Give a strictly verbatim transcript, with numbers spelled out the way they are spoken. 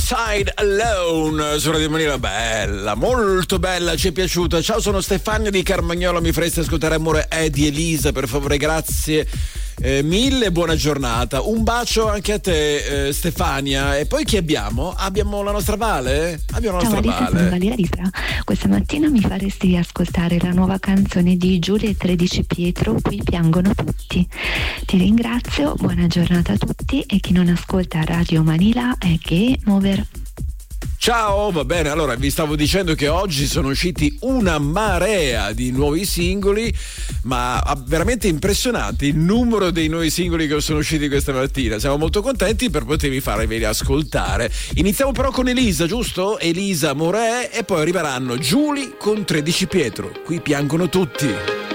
Side Alone su Radio Manila, bella, molto bella, ci è piaciuta. Ciao, sono Stefania di Carmagnola, mi faresti ascoltare Amore è di Elisa, per favore, grazie eh, mille, buona giornata. Un bacio anche a te, eh, Stefania. E poi chi abbiamo? Abbiamo la nostra Vale? Abbiamo la Ciao nostra Alisa, Vale. sono Valeria Lisa. Questa mattina mi faresti ascoltare la nuova canzone di Giulia e tredici Pietro, Qui piangono tutti. Ti ringrazio, buona giornata a tutti, e chi non ascolta Radio Manila è game over. Ciao, va bene, allora vi stavo dicendo che oggi sono usciti una marea di nuovi singoli, ma veramente impressionante il numero dei nuovi singoli che sono usciti questa mattina. Siamo molto contenti per potervi farveli ascoltare. Iniziamo però con Elisa, giusto? Elisa Morè, e poi arriveranno Giulia con tredici Pietro, Qui piangono tutti.